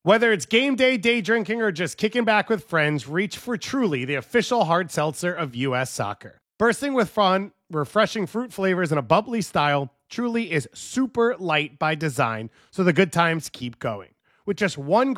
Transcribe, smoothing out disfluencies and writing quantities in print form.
Whether it's game day, day drinking, or just kicking back with friends, reach for Truly, the official hard seltzer of U.S. soccer. Bursting with fun, refreshing fruit flavors, and a bubbly style, Truly is super light by design, so the good times keep going. With just one